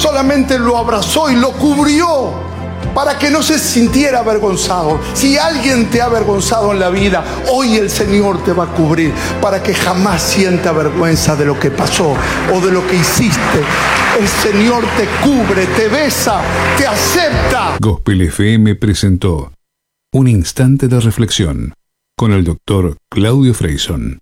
solamente lo abrazó y lo cubrió para que no se sintiera avergonzado. Si alguien te ha avergonzado en la vida, hoy el Señor te va a cubrir para que jamás sienta vergüenza de lo que pasó o de lo que hiciste. El Señor te cubre, te besa, te acepta. Gospel FM presentó Un Instante de Reflexión con el Dr. Claudio Freyson.